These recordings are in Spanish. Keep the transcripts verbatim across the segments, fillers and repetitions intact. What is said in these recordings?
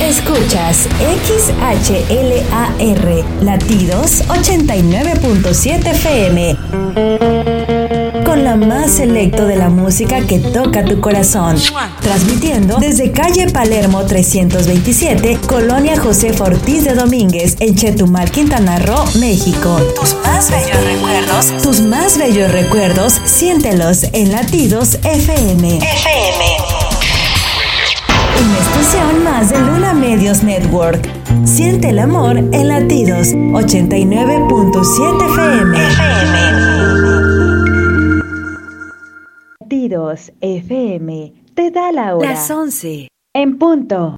Escuchas X H L A R Latidos ochenta y nueve punto siete F M. Con la más selecto de la música que toca tu corazón. Transmitiendo desde calle Palermo trescientos veintisiete, Colonia Josefa Ortiz de Domínguez, en Chetumal, Quintana Roo, México. Tus más bellos recuerdos, tus más bellos recuerdos, siéntelos en Latidos F M. F M. Una estación más de Luna Medios Network. Siente el amor en Latidos ochenta y nueve punto siete F M. F M. Latidos F M te da la hora. Las once. En punto.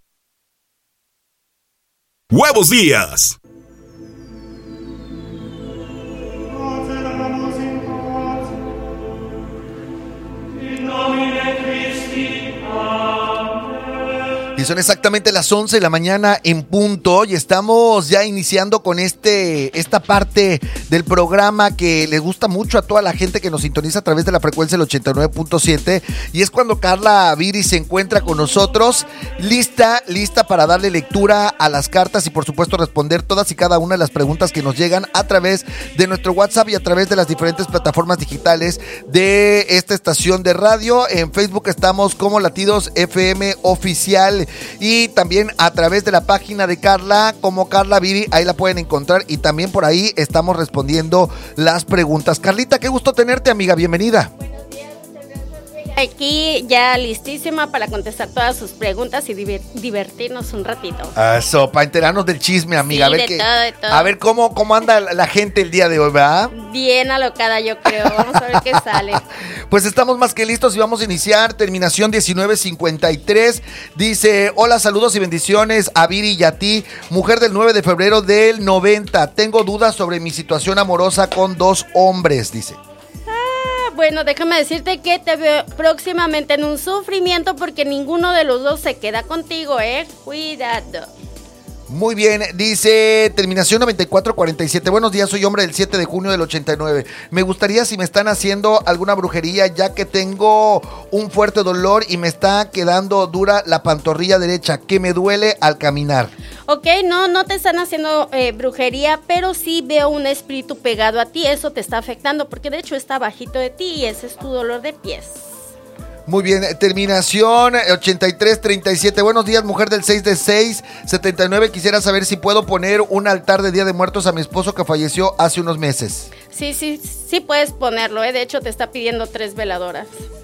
¡Huevos Días! Y son exactamente las once de la mañana en punto y estamos ya iniciando con este esta parte del programa que le gusta mucho a toda la gente que nos sintoniza a través de la frecuencia del ochenta y nueve punto siete, y es cuando Carla Viri se encuentra con nosotros, lista, lista para darle lectura a las cartas y por supuesto responder todas y cada una de las preguntas que nos llegan a través de nuestro WhatsApp y a través de las diferentes plataformas digitales de esta estación de radio. En Facebook estamos como Latidos F M Oficial, y también a través de la página de Carla como Carla Viri, ahí la pueden encontrar y también por ahí estamos respondiendo las preguntas. Carlita, qué gusto tenerte, amiga, bienvenida. Aquí ya listísima para contestar todas sus preguntas y divir- divertirnos un ratito. Eso, para enterarnos del chisme, amiga. Sí, a ver de qué, todo, de todo. A ver cómo, cómo anda la gente el día de hoy, ¿verdad? Bien alocada, yo creo. Vamos a ver qué sale. Pues estamos más que listos y vamos a iniciar. Terminación diecinueve cincuenta y tres. Dice: hola, saludos y bendiciones a Viri y a ti, mujer del nueve de febrero del noventa. Tengo dudas sobre mi situación amorosa con dos hombres, dice. Bueno, déjame decirte que te veo próximamente en un sufrimiento porque ninguno de los dos se queda contigo, ¿eh? Cuidado. Muy bien, dice terminación noventa y cuatro cuarenta y siete. Buenos días, soy hombre del siete de junio del ochenta y nueve. Me gustaría si me están haciendo alguna brujería, ya que tengo un fuerte dolor y me está quedando dura la pantorrilla derecha, que me duele al caminar. Ok, no, no te están haciendo eh, brujería, pero sí veo un espíritu pegado a ti. Eso te está afectando porque de hecho está bajito de ti y ese es tu dolor de pies. Muy bien, terminación ochenta y tres treinta y siete. Buenos días, mujer del seis de seis setenta y nueve. Quisiera saber si puedo poner un altar de Día de Muertos a mi esposo que falleció hace unos meses. Sí, sí, sí puedes ponerlo, ¿eh? De hecho te está pidiendo tres veladoras.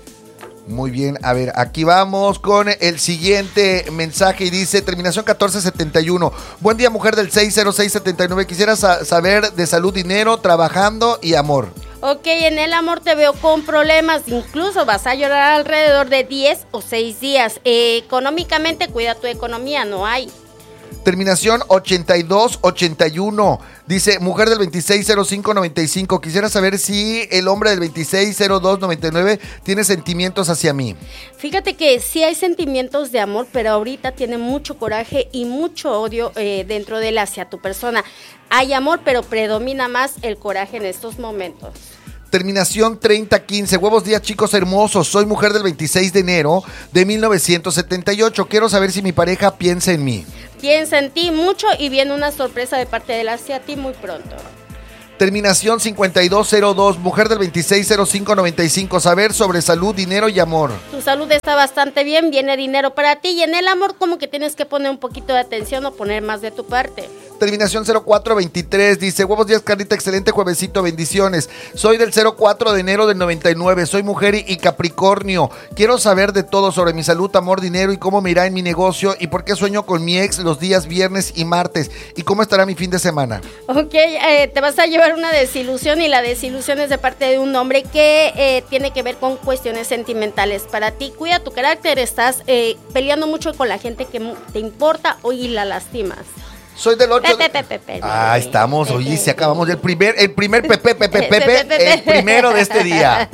Muy bien, a ver, aquí vamos con el siguiente mensaje y dice terminación catorce setenta y uno. Buen día, mujer del seis cero seis setenta y nueve. Quisiera sa- saber de salud, dinero, trabajando y amor. Ok, en el amor te veo con problemas, incluso vas a llorar alrededor de diez o seis días. Eh, económicamente, cuida tu economía, no hay. Terminación ochenta y dos ochenta y uno. Dice, mujer del veintiséis cero cinco noventa y cinco. Quisiera saber si el hombre del veintiséis cero dos noventa y nueve tiene sentimientos hacia mí. Fíjate que sí hay sentimientos de amor, pero ahorita tiene mucho coraje y mucho odio eh, dentro de él hacia tu persona. Hay amor, pero predomina más el coraje en estos momentos. Terminación treinta quince. Buenos días, chicos hermosos. Soy mujer del veintiséis de enero de mil novecientos setenta y ocho. Quiero saber si mi pareja piensa en mí. Piensa en ti mucho y viene una sorpresa de parte de él hacia ti muy pronto. Terminación cincuenta y dos cero dos. Mujer del veintiséis cero cinco noventa y cinco. Saber sobre salud, dinero y amor. Tu salud está bastante bien, viene dinero para ti y en el amor como que tienes que poner un poquito de atención o poner más de tu parte. Terminación cero cuatro veintitrés. Dice, buenos días, Carlita, excelente juevesito, bendiciones. Soy del cero cuatro de enero del noventa y nueve. Soy mujer y, y Capricornio. Quiero saber de todo sobre mi salud, amor, dinero y cómo me irá en mi negocio y por qué sueño con mi ex los días viernes y martes y cómo estará mi fin de semana. Ok, eh, te vas a llevar una desilusión y la desilusión es de parte de un hombre que eh, tiene que ver con cuestiones sentimentales para ti. Cuida tu carácter, estás eh, peleando mucho con la gente que te importa o y la lastimas. Soy del ocho. Pepe, pepe, pepe. Ah, estamos, oye, si acabamos el primer, el primer Pepe, Pepe, Pepe, el primero de este día.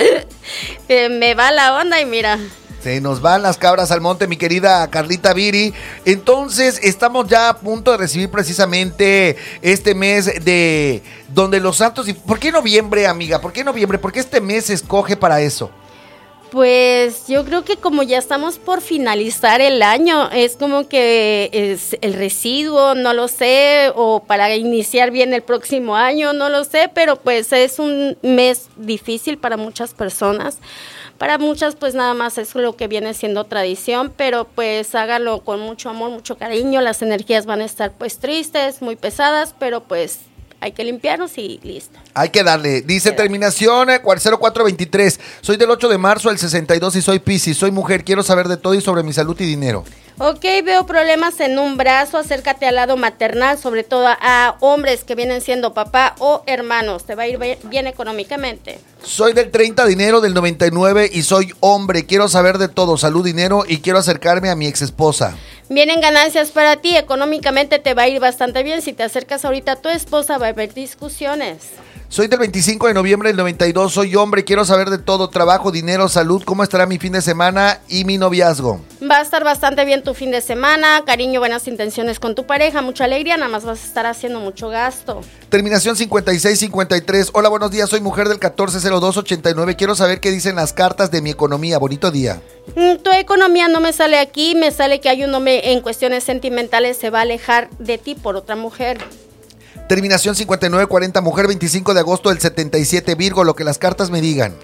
Eh, me va la onda y mira. Se nos van las cabras al monte, mi querida Carlita Viri. Entonces, estamos ya a punto de recibir precisamente este mes de donde los santos... ¿Por qué noviembre, amiga? ¿Por qué noviembre? ¿Por qué este mes se escoge para eso? Pues yo creo que como ya estamos por finalizar el año, es como que es el residuo, no lo sé, o para iniciar bien el próximo año, no lo sé, pero pues es un mes difícil para muchas personas. Para muchas pues nada más es lo que viene siendo tradición, pero pues hágalo con mucho amor, mucho cariño, las energías van a estar pues tristes, muy pesadas, pero pues hay que limpiarnos y listo. Hay que darle. Dice terminación cero cuatro veintitrés. Soy del ocho de marzo al sesenta y dos y soy Piscis. Soy mujer. Quiero saber de todo y sobre mi salud y dinero. Ok, veo problemas en un brazo. Acércate al lado maternal, sobre todo a hombres que vienen siendo papá o hermanos. Te va a ir bien económicamente. Soy del treinta de enero del noventa y nueve y soy hombre. Quiero saber de todo, salud, dinero y quiero acercarme a mi ex esposa. Vienen ganancias para ti, económicamente te va a ir bastante bien. Si te acercas ahorita a tu esposa va a haber discusiones. Soy del veinticinco de noviembre del noventa y dos, soy hombre, quiero saber de todo, trabajo, dinero, salud, cómo estará mi fin de semana y mi noviazgo. Va a estar bastante bien tu fin de semana, cariño, buenas intenciones con tu pareja, mucha alegría, nada más vas a estar haciendo mucho gasto. Terminación cincuenta y seis cincuenta y tres, hola, buenos días, soy mujer del catorce cero dos ochenta y nueve, quiero saber qué dicen las cartas de mi economía, bonito día. Mm, tu economía no me sale aquí, me sale que hay un hombre en cuestiones sentimentales, se va a alejar de ti por otra mujer. Terminación cincuenta y nueve cuarenta, mujer veinticinco de agosto del setenta y siete, Virgo, lo que las cartas me digan.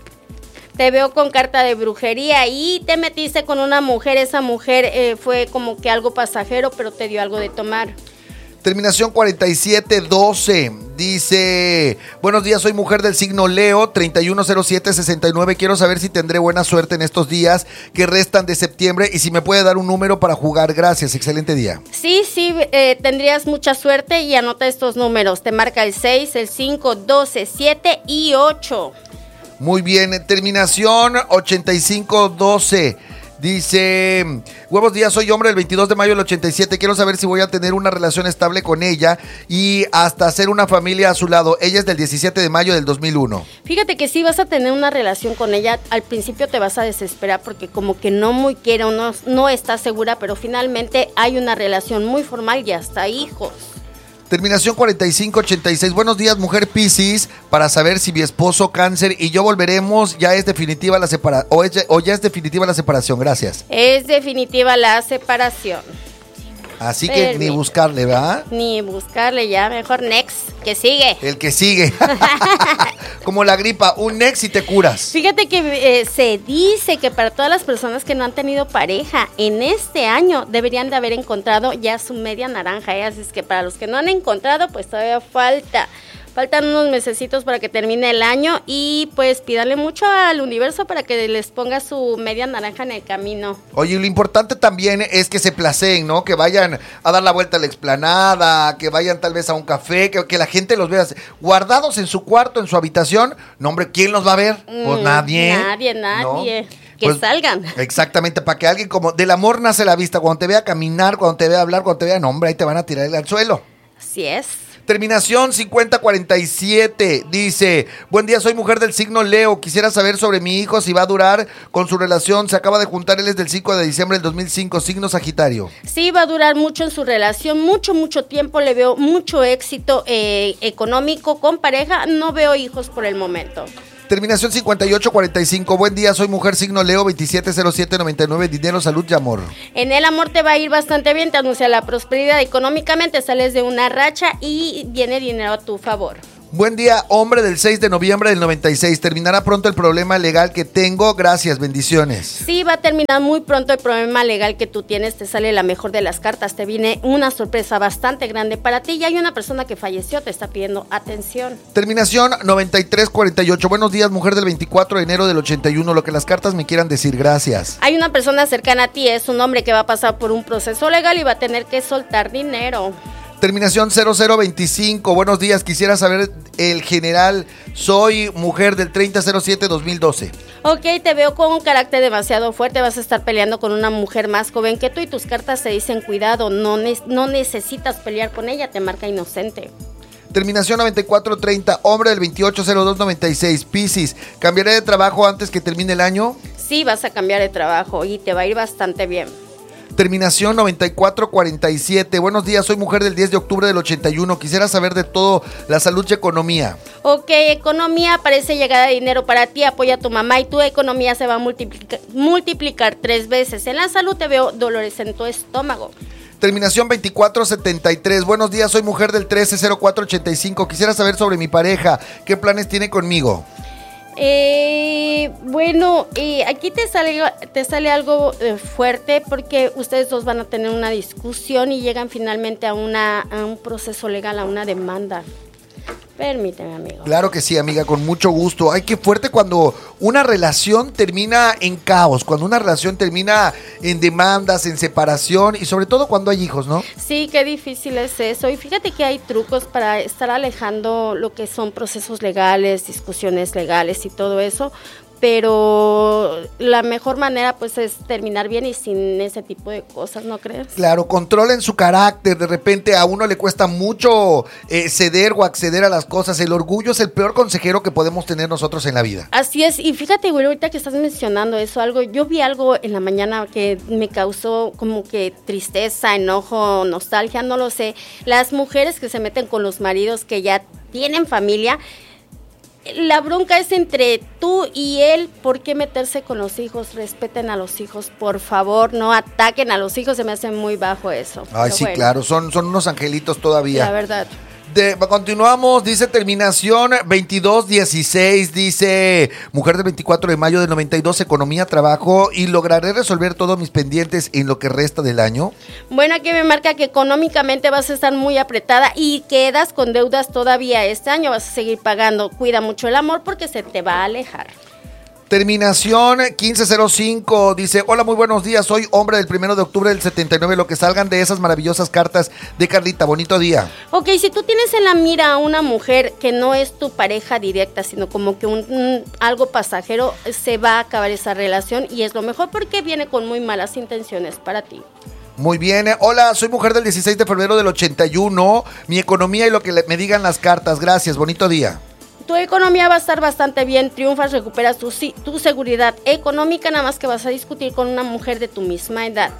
Te veo con carta de brujería y te metiste con una mujer, esa mujer eh, fue como que algo pasajero, pero te dio algo de tomar. Terminación cuarenta y siete doce, dice, buenos días, soy mujer del signo Leo, treinta y uno cero siete sesenta y nueve, quiero saber si tendré buena suerte en estos días que restan de septiembre y si me puede dar un número para jugar, gracias, excelente día. Sí, sí, eh, tendrías mucha suerte y anota estos números, te marca el seis, el cinco, doce, siete y ocho. Muy bien, terminación ochenta y cinco doce. Dice, buenos días, soy hombre del veintidós de mayo del ochenta y siete, quiero saber si voy a tener una relación estable con ella y hasta hacer una familia a su lado. Ella es del diecisiete de mayo del dos mil uno. Fíjate que sí vas a tener una relación con ella, al principio te vas a desesperar porque como que no muy quiere o no, no estás segura, pero finalmente hay una relación muy formal y hasta hijos. Terminación cuarenta y cinco ochenta y seis. Buenos días, mujer Piscis, para saber si mi esposo Cáncer y yo volveremos, ya es definitiva la separación, o, o ya es definitiva la separación, gracias. Es definitiva la separación. Así que Permite. Ni buscarle, ¿verdad? Ni buscarle, ya mejor next, que sigue. El que sigue. Como la gripa, un next y te curas. Fíjate que eh, se dice que para todas las personas que no han tenido pareja en este año deberían de haber encontrado ya su media naranja, ¿eh? Así es que para los que no han encontrado, pues todavía falta. Faltan unos mesecitos para que termine el año y pues pídanle mucho al universo para que les ponga su media naranja en el camino. Oye, lo importante también es que se placeen, ¿no? Que vayan a dar la vuelta a la explanada, que vayan tal vez a un café, que, que la gente los vea guardados en su cuarto, en su habitación. No, hombre, ¿quién los va a ver? Mm, pues nadie. Nadie, nadie. ¿No? Que pues, salgan. Exactamente, para que alguien como... Del amor nace la vista. Cuando te vea caminar, cuando te vea hablar, cuando te vea... No, hombre, ahí te van a tirar al suelo. Así es. Terminación cincuenta cuarenta y siete, dice, buen día, soy mujer del signo Leo, quisiera saber sobre mi hijo, si va a durar con su relación, se acaba de juntar, él es del cinco de diciembre del dos mil cinco, signo Sagitario. Sí, va a durar mucho en su relación, mucho, mucho tiempo, le veo mucho éxito eh, económico con pareja, no veo hijos por el momento. Terminación cincuenta y ocho cuarenta y cinco, buen día, soy mujer signo Leo, veintisiete cero siete noventa y nueve, dinero, salud y amor. En el amor te va a ir bastante bien, te anuncia la prosperidad, económicamente sales de una racha y viene dinero a tu favor. Buen día, hombre del seis de noviembre del noventa y seis, terminará pronto el problema legal que tengo, gracias, bendiciones. Sí, va a terminar muy pronto el problema legal que tú tienes, te sale la mejor de las cartas, te viene una sorpresa bastante grande para ti y hay una persona que falleció, te está pidiendo atención. Terminación noventa y tres cuarenta y ocho, buenos días, mujer del veinticuatro de enero del ochenta y uno, lo que las cartas me quieran decir, gracias. Hay una persona cercana a ti, es un hombre que va a pasar por un proceso legal y va a tener que soltar dinero. Terminación cero cero veinticinco, buenos días, quisiera saber el general, soy mujer del treinta cero siete dos mil doce. Ok, te veo con un carácter demasiado fuerte, vas a estar peleando con una mujer más joven que tú y tus cartas te dicen cuidado, no, ne- no necesitas pelear con ella, te marca inocente. Terminación noventa y cuatro treinta, hombre del veintiocho cero dos noventa y seis, Piscis, ¿cambiaré de trabajo antes que termine el año? Sí, vas a cambiar de trabajo y te va a ir bastante bien. Terminación noventa y cuatro cuarenta y siete. Buenos días, soy mujer del diez de octubre del ochenta y uno. Quisiera saber de todo, la salud y economía. Ok, economía, parece llegada de dinero para ti, apoya a tu mamá y tu economía se va a multiplicar, multiplicar tres veces. En la salud te veo dolores en tu estómago. Terminación veinticuatro setenta y tres. Buenos días, soy mujer del trece cero cuatro ochenta y cinco. Quisiera saber sobre mi pareja. ¿Qué planes tiene conmigo? Eh, bueno, eh, aquí te sale, te sale algo eh, fuerte porque ustedes dos van a tener una discusión y llegan finalmente a, una, a un proceso legal, a una demanda. Permíteme, amigo. Claro que sí, amiga, con mucho gusto. Ay, qué fuerte cuando una relación termina en caos, cuando una relación termina en demandas, en separación y sobre todo cuando hay hijos, ¿no? Sí, qué difícil es eso. Y fíjate que hay trucos para estar alejando lo que son procesos legales, discusiones legales y todo eso. Pero la mejor manera pues es terminar bien y sin ese tipo de cosas, ¿no crees? Claro, controlen su carácter, de repente a uno le cuesta mucho eh, ceder o acceder a las cosas, el orgullo es el peor consejero que podemos tener nosotros en la vida. Así es, y fíjate, güey, ahorita que estás mencionando eso, algo, yo vi algo en la mañana que me causó como que tristeza, enojo, nostalgia, no lo sé, las mujeres que se meten con los maridos que ya tienen familia. La bronca es entre tú y él. ¿Por qué meterse con los hijos? Respeten a los hijos, por favor, no ataquen a los hijos, se me hace muy bajo eso. Ay, Pero sí, bueno, claro, son, son unos angelitos todavía. la verdad. De, continuamos, dice terminación veintidós dieciséis, dice mujer del veinticuatro de mayo del noventa y dos, economía, trabajo y lograré resolver todos mis pendientes en lo que resta del año. Bueno, aquí me marca que económicamente vas a estar muy apretada y quedas con deudas todavía este año, vas a seguir pagando. Cuida mucho el amor porque se te va a alejar. Terminación quince cero cinco, dice, hola, muy buenos días, soy hombre del primero de octubre del setenta y nueve, lo que salgan de esas maravillosas cartas de Carlita, bonito día. Ok, si tú tienes en la mira a una mujer que no es tu pareja directa, sino como que un, un algo pasajero, se va a acabar esa relación y es lo mejor porque viene con muy malas intenciones para ti. Muy bien, hola, soy mujer del dieciséis de febrero del ochenta y uno, mi economía y lo que me digan las cartas, gracias, bonito día. Tu economía va a estar bastante bien, triunfas, recuperas tu, tu seguridad económica, nada más que vas a discutir con una mujer de tu misma edad.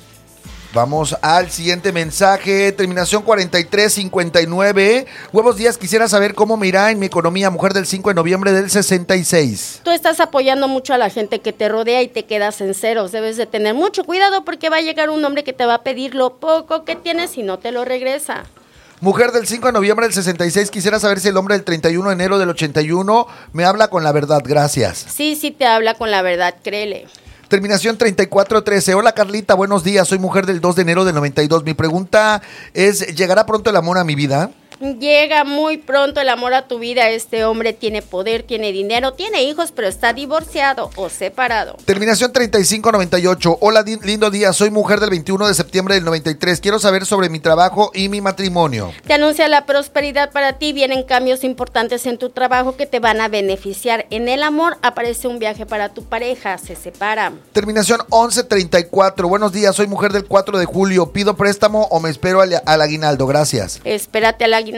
Vamos al siguiente mensaje, terminación cuarenta y tres cincuenta y nueve. Buenos días, quisiera saber cómo me irá en mi economía, mujer del cinco de noviembre del sesenta y seis. Tú estás apoyando mucho a la gente que te rodea y te quedas en ceros. Debes de tener mucho cuidado porque va a llegar un hombre que te va a pedir lo poco que tienes y no te lo regresa. Mujer del cinco de noviembre del sesenta y seis, quisiera saber si el hombre del treinta y uno de enero del ochenta y uno me habla con la verdad, gracias. Sí, sí te habla con la verdad, créele. Terminación treinta y cuatro trece, hola Carlita, buenos días, soy mujer del dos de enero del noventa y dos, mi pregunta es, ¿llegará pronto el amor a mi vida? Llega muy pronto el amor a tu vida. Este hombre tiene poder, tiene dinero, tiene hijos, pero está divorciado o separado. Terminación treinta y cinco noventa y ocho. Hola, lindo día. Soy mujer del veintiuno de septiembre del noventa y tres. Quiero saber sobre mi trabajo y mi matrimonio. Te anuncia la prosperidad para ti. Vienen cambios importantes en tu trabajo que te van a beneficiar. En el amor aparece un viaje para tu pareja. Se separan. Terminación once treinta y cuatro. Buenos días. Soy mujer del cuatro de julio. ¿Pido préstamo o me espero al, al aguinaldo? Gracias. Espérate al aguinaldo.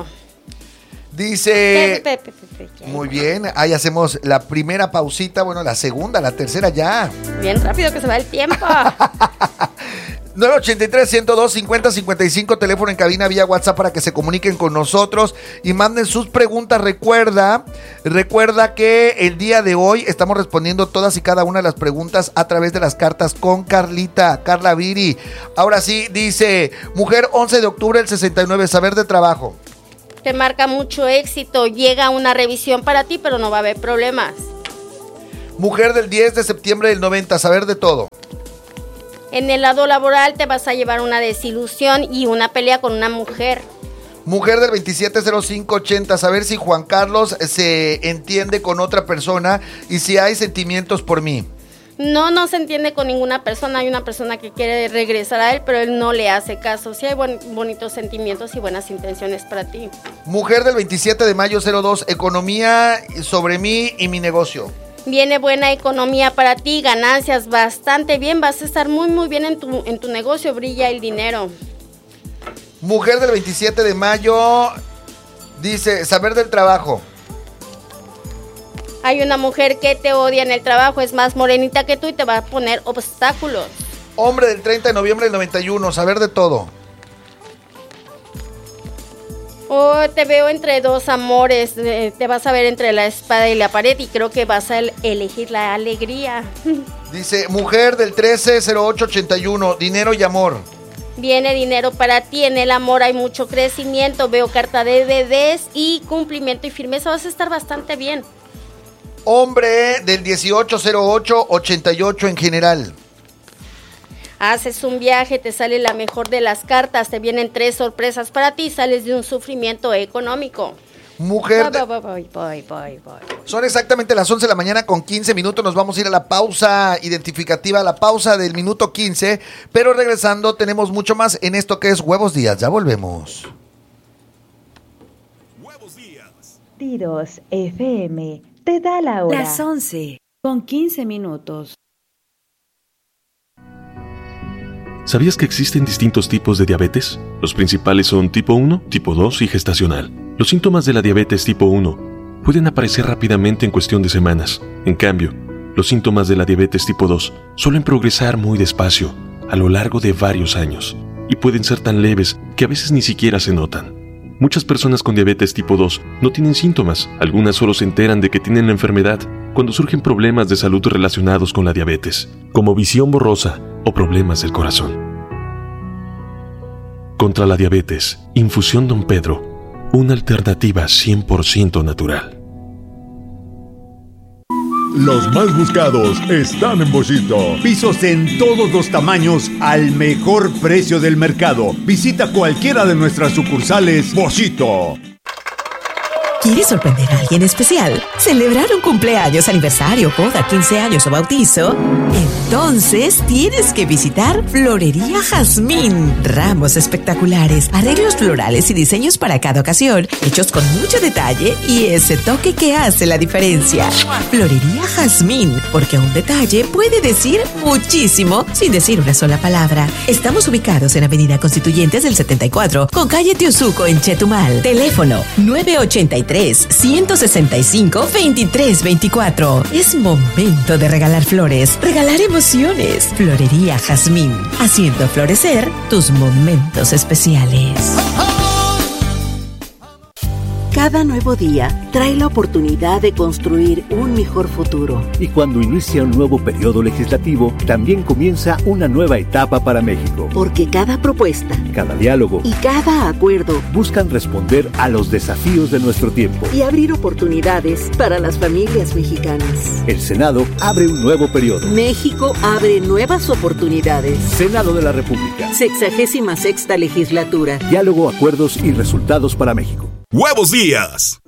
Dice, Pepe, pepe, pepe. muy bien, ahí hacemos la primera pausita, bueno, la segunda, la tercera ya. Bien rápido que se va el tiempo. nueve ocho tres, uno cero dos, cincuenta cincuenta y cinco, teléfono en cabina vía WhatsApp para que se comuniquen con nosotros y manden sus preguntas. Recuerda, recuerda que el día de hoy estamos respondiendo todas y cada una de las preguntas a través de las cartas con Carlita, Carla Viri. Ahora sí, dice, mujer once de octubre del sesenta y nueve, saber de trabajo. Te marca mucho éxito, llega una revisión para ti, pero no va a haber problemas. Mujer del diez de septiembre del noventa, saber de todo. En el lado laboral te vas a llevar una desilusión y una pelea con una mujer. Mujer del veintisiete cero cinco ochenta, saber si Juan Carlos se entiende con otra persona y si hay sentimientos por mí. No, no se entiende con ninguna persona. Hay una persona que quiere regresar a él, pero él no le hace caso. Sí hay buen, bonitos sentimientos y buenas intenciones para ti. Mujer del veintisiete de mayo cero dos, economía sobre mí y mi negocio. Viene buena economía para ti, ganancias bastante bien. Vas a estar muy, muy bien en tu, en tu negocio. Brilla el dinero. Mujer del veintisiete de mayo, dice, saber del trabajo. Hay una mujer que te odia en el trabajo, es más morenita que tú y te va a poner obstáculos. Hombre del treinta de noviembre del noventa y uno, saber de todo. Oh, te veo entre dos amores, eh, te vas a ver entre la espada y la pared y creo que vas a el- elegir la alegría. Dice, mujer del trece cero ocho ochenta y uno, dinero y amor. Viene dinero para ti, en el amor hay mucho crecimiento, veo carta de bebés y cumplimiento y firmeza, vas a estar bastante bien. Hombre del dieciocho cero ocho ochenta y ocho en general. Haces un viaje, te sale la mejor de las cartas, te vienen tres sorpresas para ti, sales de un sufrimiento económico. Mujer de- Voy, voy, voy, voy, voy. Son exactamente las once de la mañana con quince minutos. Nos vamos a ir a la pausa identificativa, a la pausa del minuto quince. Pero regresando tenemos mucho más en esto que es Huevos Días. Ya volvemos. Latidos F M te da la hora. Las once con quince minutos. ¿Sabías que existen distintos tipos de diabetes? Los principales son tipo uno, tipo dos y gestacional. Los síntomas de la diabetes tipo uno pueden aparecer rápidamente en cuestión de semanas. En cambio, los síntomas de la diabetes tipo dos suelen progresar muy despacio, a lo largo de varios años, y pueden ser tan leves que a veces ni siquiera se notan. Muchas personas con diabetes tipo dos no tienen síntomas, algunas solo se enteran de que tienen la enfermedad cuando surgen problemas de salud relacionados con la diabetes, como visión borrosa o problemas del corazón. Contra la diabetes, Infusión Don Pedro, una alternativa cien por ciento natural. Los más buscados están en Boschito. Pisos en todos los tamaños al mejor precio del mercado. Visita cualquiera de nuestras sucursales Boschito. ¿Quieres sorprender a alguien especial? ¿Celebrar un cumpleaños, aniversario, boda, quince años o bautizo? Entonces tienes que visitar Florería Jazmín. Ramos espectaculares, arreglos florales y diseños para cada ocasión, hechos con mucho detalle y ese toque que hace la diferencia. Florería Jazmín, porque un detalle puede decir muchísimo sin decir una sola palabra. Estamos ubicados en Avenida Constituyentes del setenta y cuatro, con calle Teosuco en Chetumal. Teléfono nueve ochenta y tres, ciento sesenta y cinco, veintitrés veinticuatro. Es momento de regalar flores, regalar emociones. Florería Jazmín, haciendo florecer tus momentos especiales. Cada nuevo día trae la oportunidad de construir un mejor futuro. Y cuando inicia un nuevo periodo legislativo, también comienza una nueva etapa para México. Porque cada propuesta, Cada diálogo y cada acuerdo buscan responder a los desafíos de nuestro tiempo. y abrir oportunidades para las familias mexicanas. El Senado abre un nuevo periodo. México abre nuevas oportunidades. Senado de la República. Sexagésima sexta legislatura. Diálogo, acuerdos y resultados para México. ¡Huevos Días!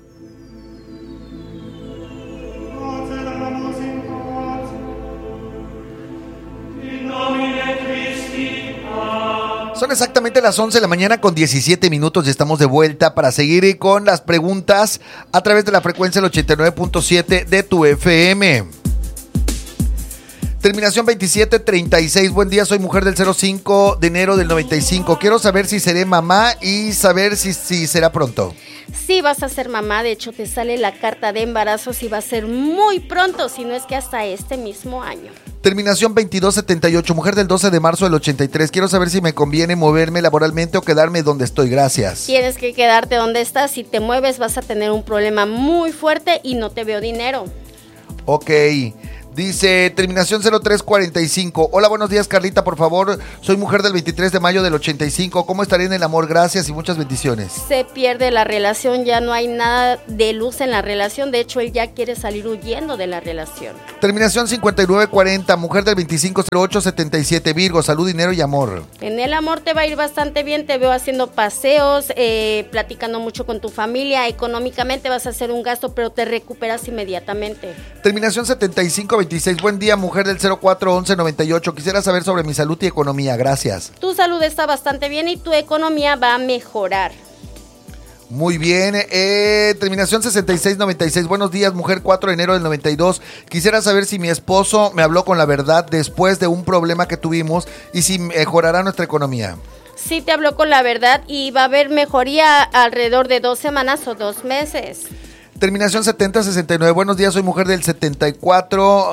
Son exactamente las once de la mañana con diecisiete minutos y estamos de vuelta para seguir con las preguntas a través de la frecuencia del ochenta y nueve punto siete de tu F M. Terminación veintisiete treinta y seis. Buen día, soy mujer del cero cinco de enero del noventa y cinco. Quiero saber si seré mamá y saber si, si será pronto. Sí, vas a ser mamá, de hecho te sale la carta de embarazo, sí va a ser muy pronto, si no es que hasta este mismo año. Terminación veintidós setenta y ocho. Mujer del doce de marzo del ochenta y tres. Quiero saber si me conviene moverme laboralmente o quedarme donde estoy. Gracias. Tienes que quedarte donde estás, si te mueves vas a tener un problema muy fuerte y no te veo dinero. Ok. Dice, terminación cero tres cuarenta y cinco. Hola, buenos días, Carlita, por favor. Soy mujer del veintitrés de mayo del ochenta y cinco. ¿Cómo estaré en el amor? Gracias y muchas bendiciones. Se pierde la relación, ya no hay nada de luz en la relación. De hecho, él ya quiere salir huyendo de la relación. Terminación cincuenta y nueve cuarenta. Mujer del veinticinco cero ocho setenta y siete. Virgo, salud, dinero y amor. En el amor te va a ir bastante bien. Te veo haciendo paseos, eh, platicando mucho con tu familia. Económicamente vas a hacer un gasto, pero te recuperas inmediatamente. Terminación setenta y cinco veintiséis. Buen día, mujer del cero cuatro once noventa y ocho. Quisiera saber sobre mi salud y economía. Gracias. Tu salud está bastante bien y tu economía va a mejorar. Muy bien, eh, terminación sesenta y seis noventa y seis. Buenos días, mujer, cuatro de enero del noventa y dos. Quisiera saber si mi esposo me habló con la verdad después de un problema que tuvimos y si mejorará nuestra economía. Sí te habló con la verdad y va a haber mejoría alrededor de dos semanas o dos meses. Terminación setenta sesenta y nueve. Buenos días, soy mujer del setenta y cuatro.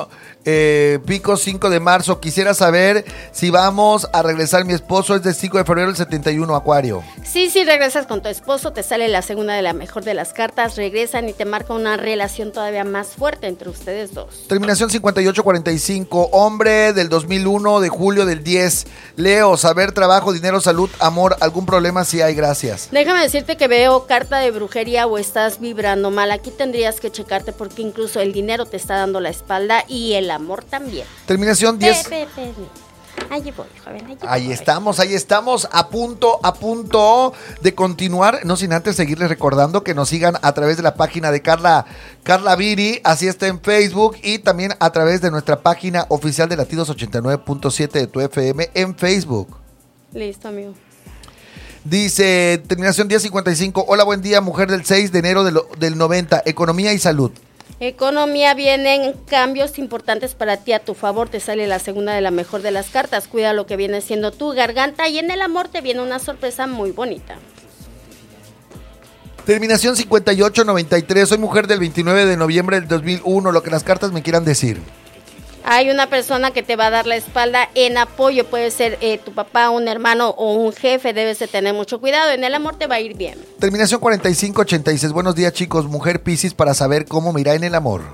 Eh, Pico cinco de marzo, quisiera saber si vamos a regresar. Mi esposo es de cinco de febrero del setenta y uno, Acuario. Sí, si regresas con tu esposo, te sale la segunda de la mejor de las cartas, regresan y te marca una relación todavía más fuerte entre ustedes dos. Terminación cincuenta y ocho cuarenta y cinco, hombre del dos mil uno, de julio del diez. Leo, saber, trabajo, dinero, salud, amor, algún problema si hay, gracias. Déjame decirte que veo carta de brujería o estás vibrando mal. Aquí tendrías que checarte porque incluso el dinero te está dando la espalda y el amor también. Terminación diez. Pe, pe, pe. Allí voy, joven, allí Ahí voy. estamos, ahí estamos, a punto, a punto de continuar, no sin antes seguirles recordando que nos sigan a través de la página de Carla, Carla Viri, así está en Facebook, y también a través de nuestra página oficial de Latidos ochenta y nueve punto siete de tu F M en Facebook. Listo, amigo. Dice, terminación diez cincuenta y cinco, hola, buen día, mujer del seis de enero del, del noventa, economía y salud. Economía, vienen cambios importantes para ti, a tu favor, te sale la segunda de la mejor de las cartas, cuida lo que viene siendo tu garganta y en el amor te viene una sorpresa muy bonita. Terminación cincuenta y ocho noventa y tres, soy mujer del veintinueve de noviembre del dos mil uno, lo que las cartas me quieran decir. Hay una persona que te va a dar la espalda en apoyo, puede ser eh, tu papá, un hermano o un jefe, debes de tener mucho cuidado, en el amor te va a ir bien. Terminación cuarenta y cinco ochenta y seis, buenos días chicos, mujer Piscis, para saber cómo me irá en el amor.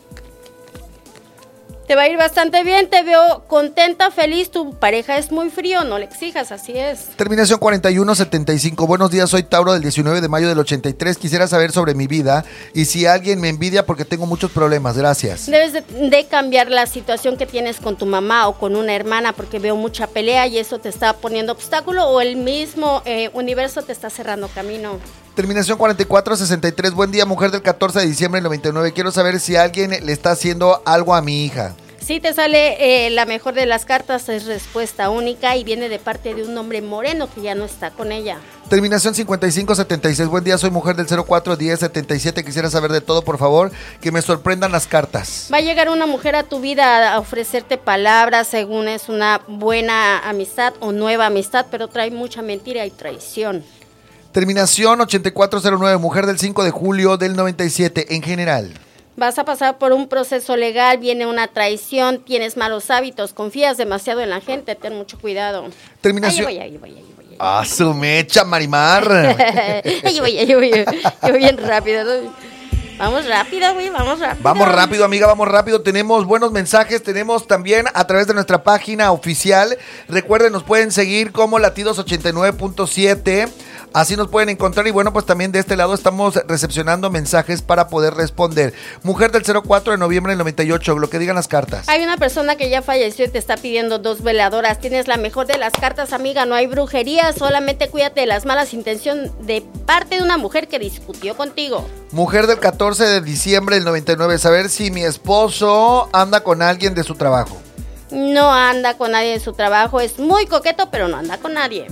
Te va a ir bastante bien, te veo contenta, feliz, tu pareja es muy frío, no le exijas, así es. Terminación cuarenta y uno setenta y cinco, buenos días, soy Tauro del diecinueve de mayo del ochenta y tres, quisiera saber sobre mi vida y si alguien me envidia porque tengo muchos problemas, gracias. Debes de, de cambiar la situación que tienes con tu mamá o con una hermana porque veo mucha pelea y eso te está poniendo obstáculo o el mismo eh, universo te está cerrando camino. Terminación cuarenta y cuatro sesenta y tres, buen día, mujer del catorce de diciembre del noventa y nueve, quiero saber si alguien le está haciendo algo a mi hija. Sí, te sale eh, la mejor de las cartas, es respuesta única y viene de parte de un hombre moreno que ya no está con ella. Terminación cincuenta y cinco setenta y seis, buen día, soy mujer del cero cuatro diez setenta y siete, quisiera saber de todo, por favor, que me sorprendan las cartas. Va a llegar una mujer a tu vida a ofrecerte palabras, según es una buena amistad o nueva amistad, pero trae mucha mentira y traición. Terminación ochenta y cuatro cero nueve, mujer del cinco de julio del noventa y siete, en general. Vas a pasar por un proceso legal, viene una traición, tienes malos hábitos, confías demasiado en la gente, ten mucho cuidado. Terminación. Ahí voy, ahí voy, ahí voy. Ahí voy. ¡Ah, su mecha, Marimar! Ahí voy, ahí voy, yo voy bien rápido. ¿No? Vamos rápido, güey, vamos rápido. Vamos rápido, amiga, vamos rápido. Tenemos buenos mensajes, tenemos también a través de nuestra página oficial. Recuerden, nos pueden seguir como Latidos ochenta y nueve punto siete. Así nos pueden encontrar y bueno, pues también de este lado estamos recepcionando mensajes para poder responder. Mujer del cero cuatro de noviembre del noventa y ocho, lo que digan las cartas. Hay una persona que ya falleció y te está pidiendo dos veladoras. Tienes la mejor de las cartas, amiga, no hay brujería, solamente cuídate de las malas intenciones de parte de una mujer que discutió contigo. Mujer del catorce de diciembre del noventa y nueve, saber si mi esposo anda con alguien de su trabajo. No anda con nadie de su trabajo, es muy coqueto, pero no anda con nadie.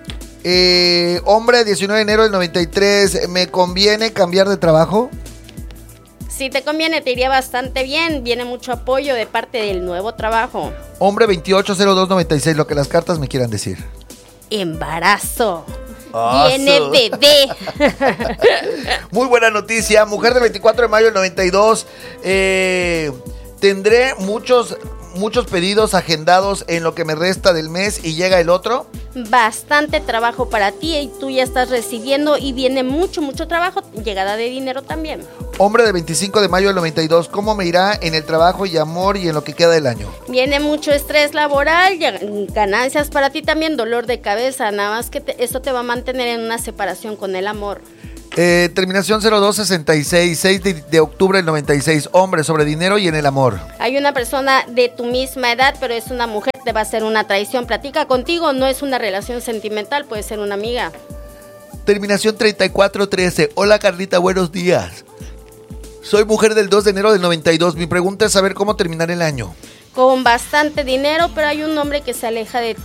Eh, hombre, diecinueve de enero del noventa y tres, ¿me conviene cambiar de trabajo? Si te conviene, te iría bastante bien, viene mucho apoyo de parte del nuevo trabajo. Hombre, veintiocho cero dos noventa y seis, lo que las cartas me quieran decir. Embarazo. Oh, Viene so. bebé. Muy buena noticia, mujer del veinticuatro de mayo del noventa y dos, eh, tendré muchos... muchos pedidos agendados en lo que me resta del mes y llega el otro. Bastante trabajo para ti y tú ya estás recibiendo y viene mucho, mucho trabajo, llegada de dinero también. Hombre de veinticinco de mayo del noventa y dos, ¿cómo me irá en el trabajo y amor y en lo que queda del año? Viene mucho estrés laboral, ganancias para ti también, dolor de cabeza, nada más que te, esto te va a mantener en una separación con el amor. Eh, terminación cero dos sesenta y seis, seis de, de octubre del noventa y seis, hombre, sobre dinero y en el amor. Hay una persona de tu misma edad, pero es una mujer, te va a hacer una traición, platica contigo, no es una relación sentimental, puede ser una amiga. Terminación treinta y cuatro trece, hola Carlita, buenos días. Soy mujer del dos de enero del noventa y dos, mi pregunta es saber cómo terminar el año. Con bastante dinero, pero hay un hombre que se aleja de